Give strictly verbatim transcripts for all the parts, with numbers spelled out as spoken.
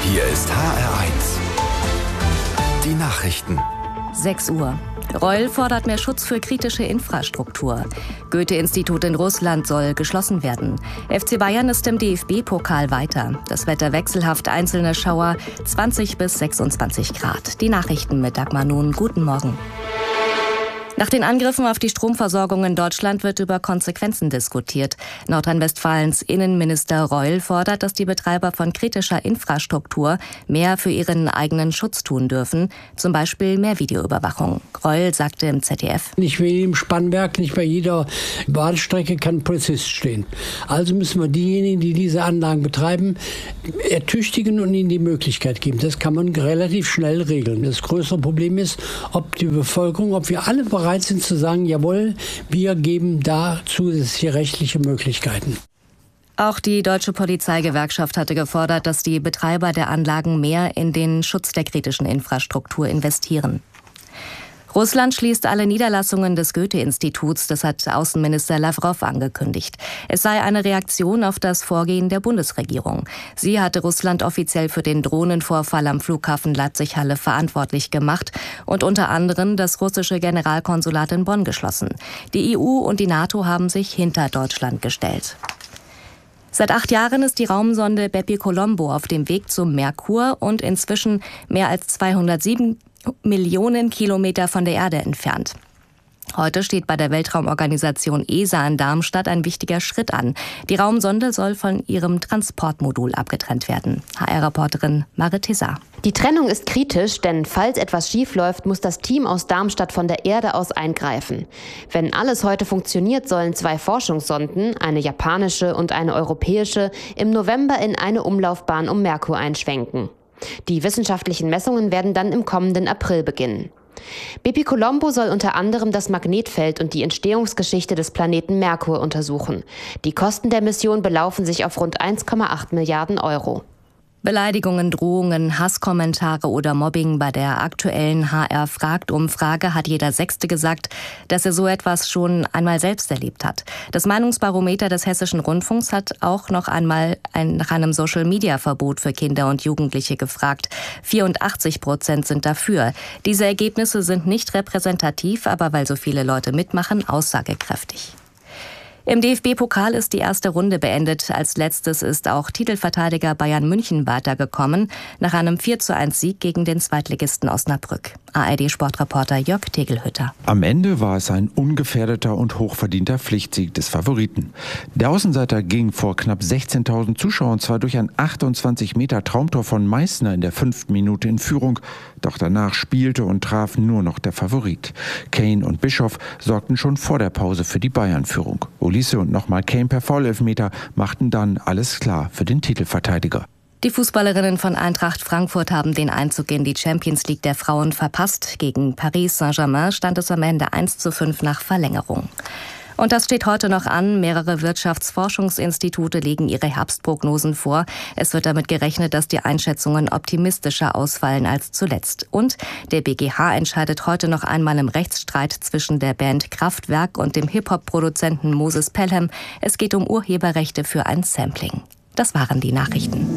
Hier ist H R eins. Die Nachrichten. sechs Uhr. Reul fordert mehr Schutz für kritische Infrastruktur. Goethe-Institut in Russland soll geschlossen werden. F C Bayern ist im D F B-Pokal weiter. Das Wetter wechselhaft, einzelne Schauer, zwanzig bis sechsundzwanzig Grad. Die Nachrichten mit Dagmar Nun. Guten Morgen. Nach den Angriffen auf die Stromversorgung in Deutschland wird über Konsequenzen diskutiert. Nordrhein-Westfalens Innenminister Reul fordert, dass die Betreiber von kritischer Infrastruktur mehr für ihren eigenen Schutz tun dürfen, zum Beispiel mehr Videoüberwachung. Reul sagte im Z D F: Nicht wie im Spannwerk, nicht bei jeder Bahnstrecke kann ein Polizist stehen. Also müssen wir diejenigen, die diese Anlagen betreiben, ertüchtigen und ihnen die Möglichkeit geben. Das kann man relativ schnell regeln. Das größere Problem ist, ob die Bevölkerung, ob wir alle bereit sind zu sagen, jawohl, wir geben da zusätzliche rechtliche Möglichkeiten. Auch die Deutsche Polizeigewerkschaft hatte gefordert, dass die Betreiber der Anlagen mehr in den Schutz der kritischen Infrastruktur investieren. Russland schließt alle Niederlassungen des Goethe-Instituts, das hat Außenminister Lawrow angekündigt. Es sei eine Reaktion auf das Vorgehen der Bundesregierung. Sie hatte Russland offiziell für den Drohnenvorfall am Flughafen Leipzig-Halle verantwortlich gemacht und unter anderem das russische Generalkonsulat in Bonn geschlossen. Die E U und die NATO haben sich hinter Deutschland gestellt. Seit acht Jahren ist die Raumsonde Bepi Colombo auf dem Weg zum Merkur und inzwischen mehr als zweihundertsieben Millionen Kilometer von der Erde entfernt. Heute steht bei der Weltraumorganisation E S A in Darmstadt ein wichtiger Schritt an. Die Raumsonde soll von ihrem Transportmodul abgetrennt werden. H R-Reporterin Marit Tessar. Die Trennung ist kritisch, denn falls etwas schiefläuft, muss das Team aus Darmstadt von der Erde aus eingreifen. Wenn alles heute funktioniert, sollen zwei Forschungssonden, eine japanische und eine europäische, im November in eine Umlaufbahn um Merkur einschwenken. Die wissenschaftlichen Messungen werden dann im kommenden April beginnen. Bepi Colombo soll unter anderem das Magnetfeld und die Entstehungsgeschichte des Planeten Merkur untersuchen. Die Kosten der Mission belaufen sich auf rund eins Komma acht Milliarden Euro. Beleidigungen, Drohungen, Hasskommentare oder Mobbing bei der aktuellen H R-Fragt-Umfrage hat jeder Sechste gesagt, dass er so etwas schon einmal selbst erlebt hat. Das Meinungsbarometer des Hessischen Rundfunks hat auch noch einmal ein, nach einem Social-Media-Verbot für Kinder und Jugendliche gefragt. vierundachtzig Prozent sind dafür. Diese Ergebnisse sind nicht repräsentativ, aber weil so viele Leute mitmachen, aussagekräftig. Im D F B-Pokal ist die erste Runde beendet. Als letztes ist auch Titelverteidiger Bayern München weitergekommen, nach einem vier zu eins Sieg gegen den Zweitligisten Osnabrück. A R D-Sportreporter Jörg Tegelhütter. Am Ende war es ein ungefährdeter und hochverdienter Pflichtsieg des Favoriten. Der Außenseiter ging vor knapp sechzehntausend Zuschauern zwar durch ein achtundzwanzig Meter Traumtor von Meißner in der fünften Minute in Führung, doch danach spielte und traf nur noch der Favorit. Kane und Bischoff sorgten schon vor der Pause für die Bayern-Führung. Olise und nochmal Kane per Foulelfmeter machten dann alles klar für den Titelverteidiger. Die Fußballerinnen von Eintracht Frankfurt haben den Einzug in die Champions League der Frauen verpasst. Gegen Paris Saint-Germain stand es am Ende eins zu fünf nach Verlängerung. Und das steht heute noch an. Mehrere Wirtschaftsforschungsinstitute legen ihre Herbstprognosen vor. Es wird damit gerechnet, dass die Einschätzungen optimistischer ausfallen als zuletzt. Und der B G H entscheidet heute noch einmal im Rechtsstreit zwischen der Band Kraftwerk und dem Hip-Hop-Produzenten Moses Pelham. Es geht um Urheberrechte für ein Sampling. Das waren die Nachrichten.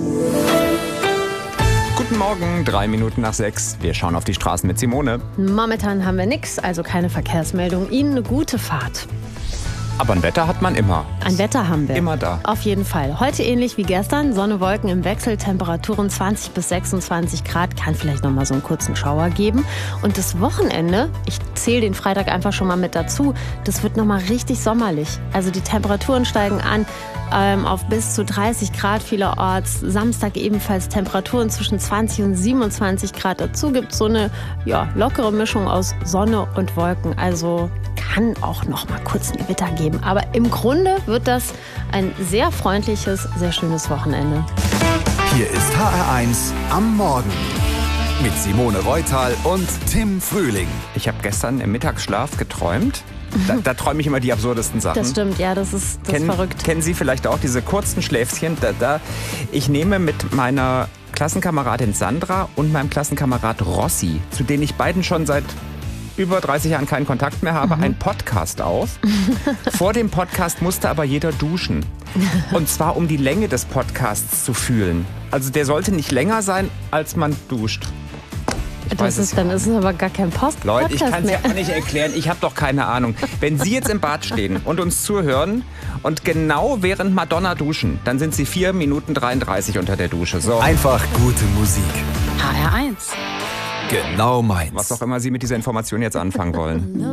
Guten Morgen, drei Minuten nach sechs. Wir schauen auf die Straßen mit Simone. Momentan haben wir nichts, also keine Verkehrsmeldung. Ihnen eine gute Fahrt. Aber ein Wetter hat man immer. Ein Wetter haben wir. Immer da. Auf jeden Fall. Heute ähnlich wie gestern. Sonne, Wolken im Wechsel, Temperaturen zwanzig bis sechsundzwanzig Grad. Kann vielleicht noch mal so einen kurzen Schauer geben. Und das Wochenende, ich zähle den Freitag einfach schon mal mit dazu, das wird noch mal richtig sommerlich. Also die Temperaturen steigen an ähm, auf bis zu dreißig Grad vielerorts. Samstag ebenfalls Temperaturen zwischen zwanzig und siebenundzwanzig Grad. Dazu gibt es so eine ja, lockere Mischung aus Sonne und Wolken. Also kann auch noch mal kurz ein Gewitter geben. Aber im Grunde wird das ein sehr freundliches, sehr schönes Wochenende. Hier ist H R eins am Morgen mit Simone Reutal und Tim Frühling. Ich habe gestern im Mittagsschlaf geträumt. Da, da träume ich immer die absurdesten Sachen. Das stimmt, ja, das ist, das Ken, ist verrückt. Kennen Sie vielleicht auch diese kurzen Schläfchen? Da, da, ich nehme mit meiner Klassenkameradin Sandra und meinem Klassenkamerad Rossi, zu denen ich beiden schon seit über dreißig Jahren keinen Kontakt mehr habe, mhm. einen Podcast auf. Vor dem Podcast musste aber jeder duschen. Und zwar, um die Länge des Podcasts zu fühlen. Also der sollte nicht länger sein, als man duscht. Das ist, dann ist es aber gar kein Post. Leute, ich kann es ja auch nicht erklären. Ich habe doch keine Ahnung. Wenn Sie jetzt im Bad stehen und uns zuhören und genau während Madonna duschen, dann sind Sie vier Minuten dreiunddreißig unter der Dusche. So. Einfach gute Musik. H R eins. Genau meins. Was auch immer Sie mit dieser Information jetzt anfangen wollen.